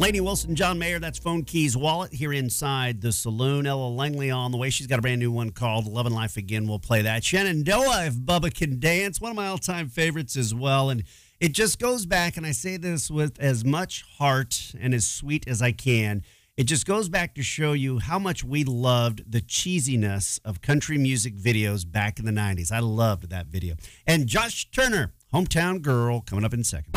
Lainey Wilson, John Mayer, that's Phone Keys Wallet here inside the saloon. Ella Langley on the way. She's got a brand new one called Lovin' Life Again. We'll play that. Shenandoah, If Bubba Can Dance, one of my all-time favorites as well. And it just goes back, and I say this with as much heart and as sweet as I can. It just goes back to show you how much we loved the cheesiness of country music videos back in the 90s. I loved that video. And Josh Turner, Hometown Girl, coming up in a second.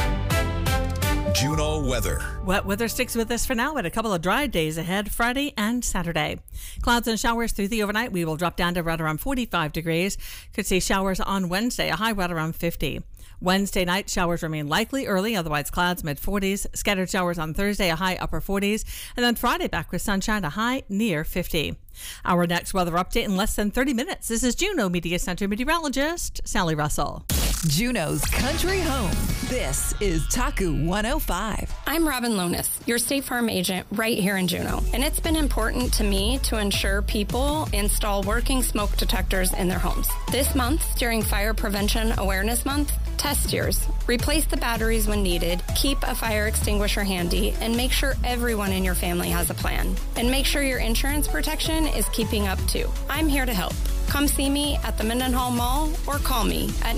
Juneau weather. Wet weather sticks with us for now, but a couple of dry days ahead, Friday and Saturday. Clouds and showers through the overnight. We will drop down to right around 45 degrees. Could see showers on Wednesday, a high right around 50. Wednesday night, showers remain likely early, otherwise clouds mid-40s. Scattered showers on Thursday, a high upper 40s. And then Friday back with sunshine, a high near 50. Our next weather update in less than 30 minutes. This is Juneau Media Center meteorologist Sally Russell. Juneau's country home. This is Taku 105. I'm Robin Lonis, your State Farm agent right here in Juneau. And it's been important to me to ensure people install working smoke detectors in their homes. This month, during Fire Prevention Awareness Month, test yours. Replace the batteries when needed, keep a fire extinguisher handy, and make sure everyone in your family has a plan. And make sure your insurance protection is keeping up too. I'm here to help. Come see me at the Mendenhall Mall or call me at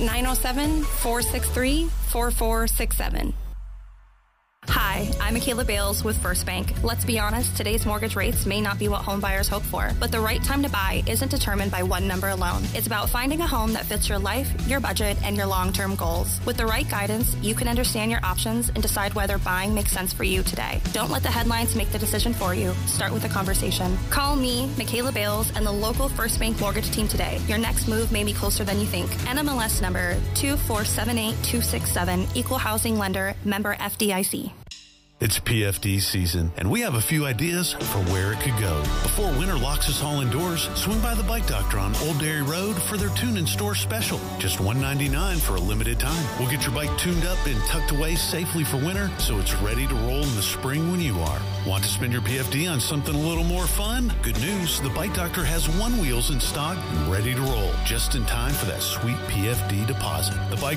907-463-4467. Hi, I'm Michaela Bales with First Bank. Let's be honest, today's mortgage rates may not be what home buyers hope for, but the right time to buy isn't determined by one number alone. It's about finding a home that fits your life, your budget, and your long-term goals. With the right guidance, you can understand your options and decide whether buying makes sense for you today. Don't let the headlines make the decision for you. Start with a conversation. Call me, Michaela Bales, and the local First Bank mortgage team today. Your next move may be closer than you think. NMLS number 2478267, Equal Housing Lender, member FDIC. It's PFD season, and we have a few ideas for where it could go. Before winter locks us all indoors, swing by the Bike Doctor on Old Dairy Road for their tune-in-store special. Just $1.99 for a limited time. We'll get your bike tuned up and tucked away safely for winter, so it's ready to roll in the spring when you are. Want to spend your PFD on something a little more fun? Good news, the Bike Doctor has one wheels in stock and ready to roll, just in time for that sweet PFD deposit. The Bike